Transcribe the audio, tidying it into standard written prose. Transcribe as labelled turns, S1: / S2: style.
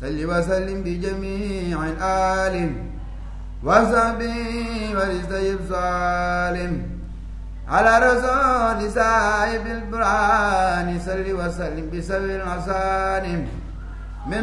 S1: صل وسلم بجميع الآل وصحبه ولسيب صالم على رسول صاحب البرهان صل وسلم بسبب المصانم